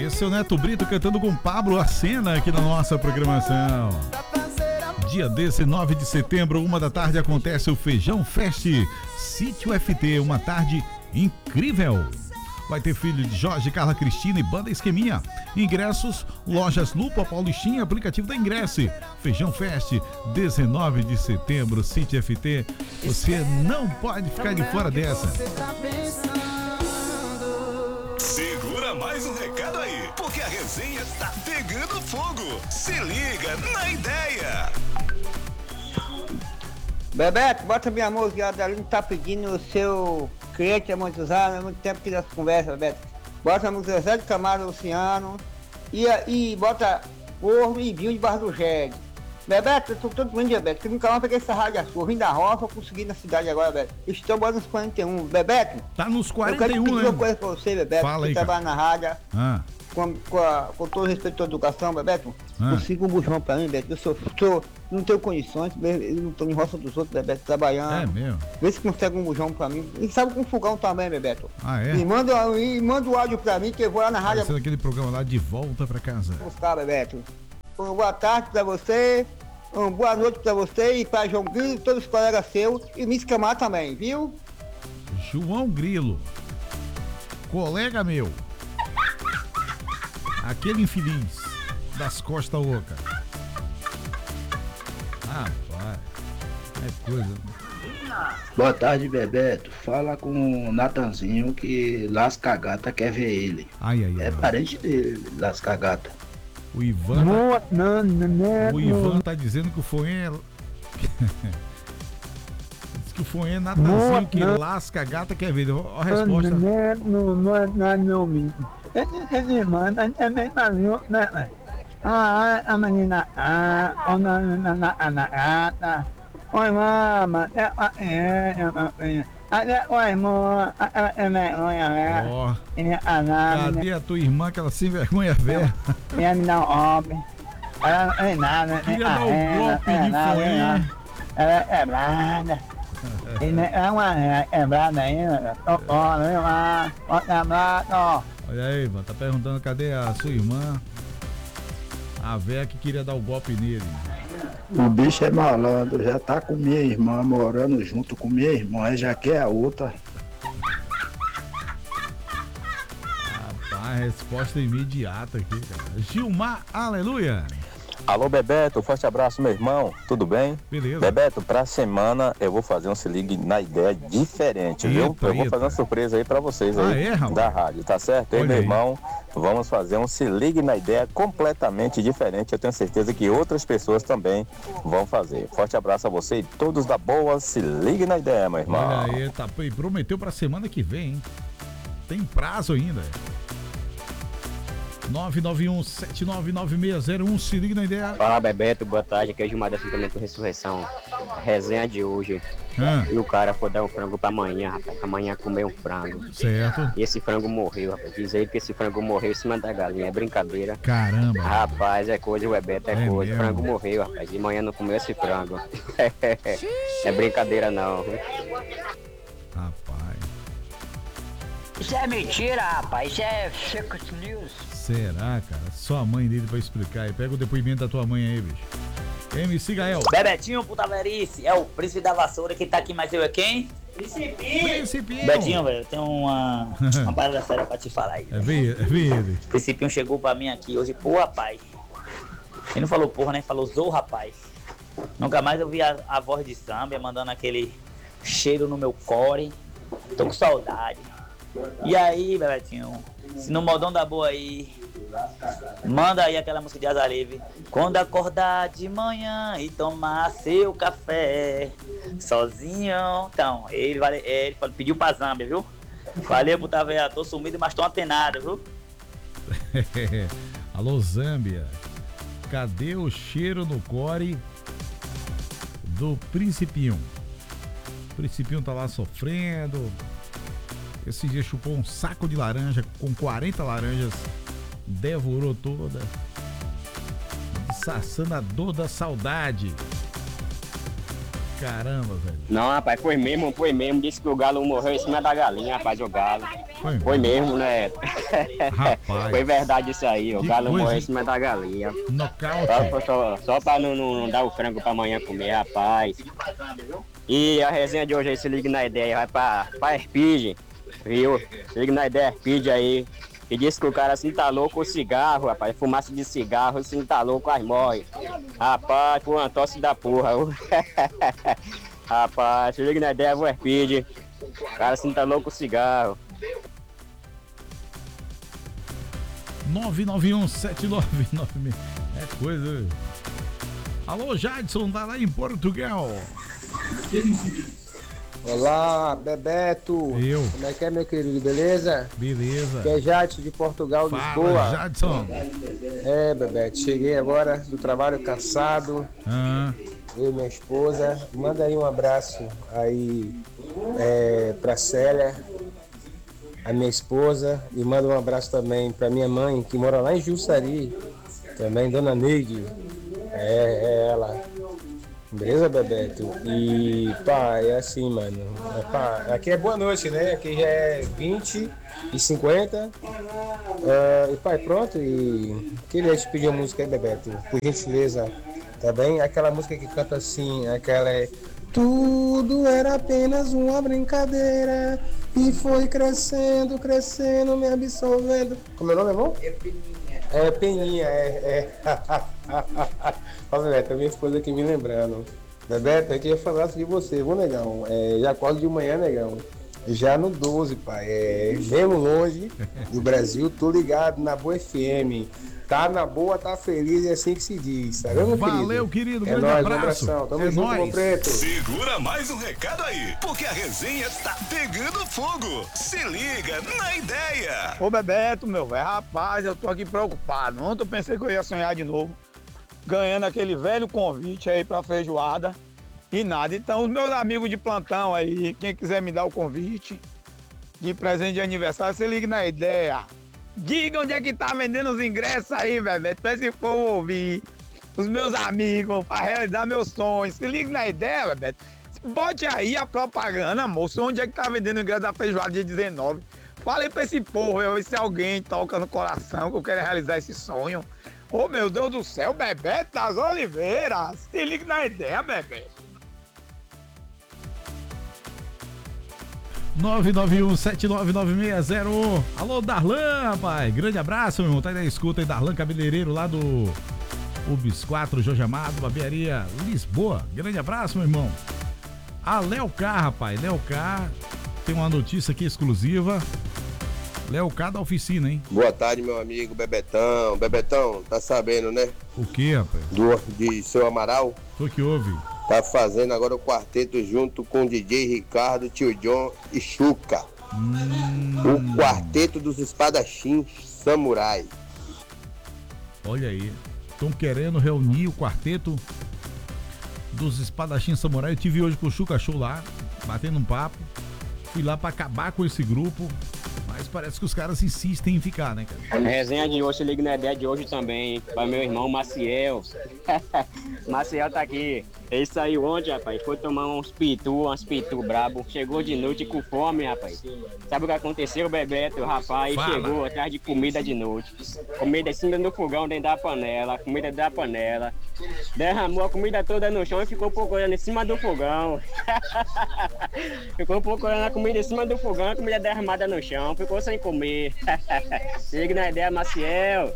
Esse é o Neto Brito cantando com Pablo Acena aqui na nossa programação. Dia 19 de setembro, 1h acontece o Feijão Fest Sítio FT, uma tarde incrível. Vai ter filho de Jorge, Carla Cristina e Banda Esqueminha. Ingressos, Lojas Lupa, Paulistinha, aplicativo da Ingresse. Feijão Fest, 19 de setembro, Sítio FT. Você não pode ficar de fora dessa. Segura mais um recado aí, porque a resenha tá pegando fogo. Se liga na ideia. Bebeto, bota minha música, a Adeline tá pedindo o seu cliente há muitos anos, há muito tempo que nós conversamos, Bebeto. Bota a música Zé de Camargo Luciano e bota Ormo e Vinho debaixo do jegue. Bebeto, eu tô todo mundo, Bebeto, que nunca mais peguei essa rádio sua. Vim da roça, eu consegui na cidade agora, Bebeto. Estou botando nos 41. Bebeto, tá nos 41, eu quero pedir né? uma coisa pra você, Bebeto. Fala aí, você trabalha na rádio. Com todo respeito à tua educação, Bebeto, consiga um bujão pra mim, Bebeto. Eu não tenho condições, eu não tô em roça dos outros, Bebeto, trabalhando. É mesmo? Vê se consegue um bujão pra mim. E sabe com fogão também, Bebeto. Ah, é? E manda o áudio pra mim que eu vou lá na rádio. Vai ser daquele programa lá de volta pra casa. Buscar, Bebeto. Boa tarde pra você, boa noite pra você e pra João Grilo, todos os colegas seus e Miss Camar também, viu? João Grilo, colega meu. Aquele infeliz das costas oca. Rapaz, é coisa. Boa tarde, Bebeto. Fala com o Natanzinho que Lasca Gata quer ver ele. É parente dele, Lasca Gata. O Ivan tá dizendo que o Foen é... Diz que o Foen é Natanzinho que Lasca Gata quer ver. Olha a resposta. A menina, oi mama, cadê a tua irmã, aquela sem vergonha velha? Ia me dar um homem. Ela não é nada, queria dar um golpe de Foen. Ela é quebrada. É uma quebrada ainda. Olha aí, mano, tá perguntando cadê a sua irmã? A véia que queria dar o golpe nele. O bicho é malandro, já tá com minha irmã, morando junto com minha irmã, já quer a outra. Rapaz, resposta imediata aqui, cara. Gilmar, aleluia! Alô, Bebeto, forte abraço, meu irmão, tudo bem? Beleza. Bebeto, pra semana eu vou fazer um Se Ligue na Ideia diferente, viu? Eu vou fazer uma surpresa aí pra vocês aí, da rádio, tá certo? Ei, meu irmão, vamos fazer um Se Ligue na Ideia completamente diferente. Eu tenho certeza que outras pessoas também vão fazer. Forte abraço a você e todos da boa. Se Ligue na Ideia, meu irmão. Olha aí, tá, e prometeu pra semana que vem, hein? Tem prazo ainda. 991-799601, se liga na ideia. Fala, Bebeto, boa tarde, aqui é o Gilmar da Assentamento Ressurreição. Resenha de hoje. E o cara foi dar um frango pra amanhã, rapaz. Amanhã comer um frango. Certo. E esse frango morreu, rapaz. Diz aí que esse frango morreu em cima da galinha, é brincadeira. Caramba. Rapaz, é coisa, o Bebeto, é coisa. Mesmo? O frango morreu, rapaz. De manhã não comeu esse frango. É brincadeira não. Rapaz. Isso é mentira, rapaz. Isso é fake news. Será, cara? Só a mãe dele pra explicar. E pega o depoimento da tua mãe aí, bicho. MC Gael. Bebetinho, puta velhice. É o príncipe da vassoura que tá aqui, mas eu é quem? Principinho. Betinho, velho, eu tenho uma parada séria pra te falar aí. É ele. O Principinho chegou pra mim aqui hoje, pô, rapaz. Ele não falou porra, né? Falou zou, rapaz. Nunca mais eu vi a voz de samba mandando aquele cheiro no meu core. Tô com saudade. E aí, Bebetinho, se no modão da boa aí, manda aí aquela música de Asa Livre. Quando acordar de manhã e tomar seu café sozinho. Então, ele pediu pra Zâmbia, viu? Valeu, puta velha, tô sumido, mas tô antenado, viu? Alô, Zâmbia. Cadê o cheiro no core do Principinho? O Principinho tá lá sofrendo. Esse dia chupou um saco de laranja com 40 laranjas, devorou toda, saçando a dor da saudade. Caramba, velho. Não, rapaz, foi mesmo. Disse que o galo morreu em cima da galinha, rapaz, o galo. Foi mesmo, né? Rapaz. Foi verdade isso aí. O galo morreu em cima da galinha. Nocaute. Só pra não dar o frango pra amanhã comer, rapaz. E a resenha de hoje aí, se liga na ideia, vai pra Speed, viu? Se liga na ideia, Speed aí. E disse que o cara assim tá louco com cigarro, rapaz. Fumaça de cigarro, assim tá louco, quase morre. Rapaz, foi uma tosse da porra. Rapaz, se liga na ideia, vou Speed. O cara assim tá louco com cigarro. 9917996. É coisa. Alô, Jadson, tá lá em Portugal. Olá, Bebeto. Como é que é, meu querido? Beleza? Beleza. Que é Jadson de Portugal, Lisboa. Fala, Jadson. É, Bebeto, cheguei agora do trabalho cansado. Eu e minha esposa. Manda aí um abraço aí pra Célia, a minha esposa. E manda um abraço também pra minha mãe, que mora lá em Jussari. Também, Dona Neide. É ela. Beleza, Bebeto? E pá, é assim, mano. Aqui é boa noite, né? Aqui já é 20h50. E pá, pronto. E queria te pedir uma música aí, Bebeto, por gentileza. Tá bem? Aquela música que canta assim, aquela é: tudo era apenas uma brincadeira e foi crescendo, me absorvendo. Como é o nome, irmão? Peninha, Ó, Bebeto, a minha esposa aqui me lembrando. Bebeto, eu queria falar de você, viu, negão? Já acordo de manhã, negão. Já no 12, pai. Mesmo longe do Brasil, tô ligado na Boa FM. Tá na boa, tá feliz, é assim que se diz. Tá vendo, Valeu, querido. Grande abraço. Tamo junto, meu preto. Segura mais um recado aí, porque a resenha tá pegando fogo. Se liga na ideia. Ô, Bebeto, meu velho, rapaz, eu tô aqui preocupado. Ontem eu pensei que eu ia sonhar de novo, ganhando aquele velho convite aí pra feijoada e nada. Então, os meus amigos de plantão aí, quem quiser me dar o convite de presente de aniversário, se liga na ideia. Diga onde é que tá vendendo os ingressos aí, Bebeto, pra esse povo ouvir. Os meus amigos, pra realizar meus sonhos. Se liga na ideia, Bebeto. Bote aí a propaganda, moço, onde é que tá vendendo o ingresso da feijoada dia 19. Falei pra esse povo, eu ver se alguém toca no coração que eu quero realizar esse sonho. Ô, meu Deus do céu, Bebeto das Oliveiras. Se liga na ideia, Bebeto. 991799601. Alô, Darlan, rapaz. Grande abraço, meu irmão. Tá aí na escuta aí, Darlan, cabeleireiro lá do UBS 4, Jorge Amado, Barbearia Lisboa. Grande abraço, meu irmão. A Léo K, rapaz. Léo K tem uma notícia aqui exclusiva. Léo K da oficina, hein? Boa tarde, meu amigo Bebetão. Bebetão, tá sabendo, né? O que, rapaz? De Seu Amaral. O que houve? Tá fazendo agora o quarteto junto com o DJ Ricardo, Tio John e Chuca. O quarteto dos espadachins samurai. Olha aí. Estão querendo reunir o quarteto dos espadachins samurai. Eu tive hoje com o Chuca Show lá, batendo um papo. Fui lá pra acabar com esse grupo. Mas parece que os caras insistem em ficar, né, cara? A resenha de hoje, se liga na ideia de hoje também, para meu irmão Maciel. Maciel tá aqui. Ele saiu ontem, rapaz, foi tomar umas pitu brabo. Chegou de noite com fome, rapaz. Sabe o que aconteceu, Bebeto? O rapaz chegou atrás de comida de noite. Comida em cima do fogão, dentro da panela. Comida da panela. Derramou a comida toda no chão e ficou procurando em cima do fogão. Ficou procurando a comida em cima do fogão, a comida derramada no chão. Ficou sem comer. Siga na ideia, Maciel.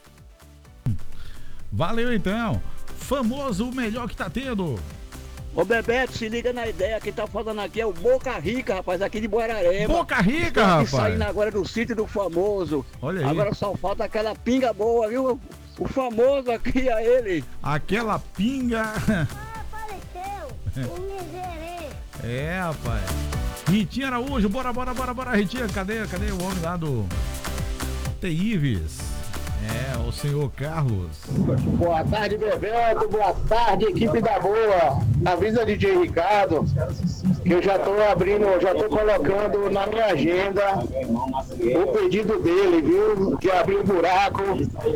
Valeu, então. Famoso, o melhor que tá tendo. Ô, Bebeto, se liga na ideia. Quem tá falando aqui é o Boca Rica, rapaz, aqui de Buararema. Boca Rica, rapaz. Saindo agora do sítio do famoso. Olha aí. Agora só falta aquela pinga boa, viu? O famoso aqui é ele. Aquela pinga. Apareceu o miserê. É, rapaz. Ritinha Araújo, bora, Ritinha. Cadê o homem lá do Teives? É, o senhor Carlos. Boa tarde, Bebeto. Boa tarde, equipe da boa. Avisa DJ Ricardo que eu já tô colocando na minha agenda o pedido dele, viu? De abrir o buraco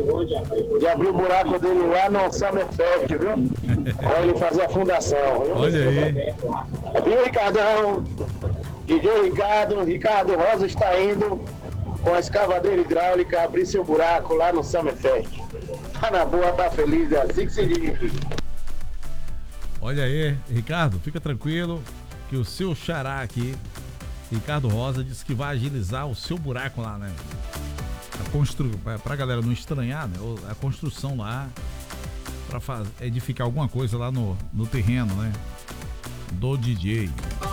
dele lá no Summerfest, viu? Pra ele fazer a fundação, viu? Olha aí. Viu, Ricardão? DJ Ricardo Rosa está indo com a escavadeira hidráulica abrir seu buraco lá no Summerfest. Tá na boa, tá feliz, é assim que se diz. Olha aí, Ricardo, fica tranquilo que o seu xará aqui, Ricardo Rosa, disse que vai agilizar o seu buraco lá, né? Pra galera não estranhar, né? A construção lá, pra edificar alguma coisa lá no terreno, né? Do DJ.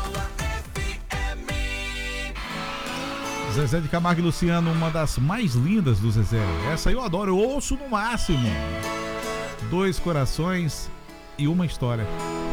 Zezé de Camargo e Luciano, uma das mais lindas do Zezé. Essa eu adoro, eu ouço no máximo. 2 corações e uma história.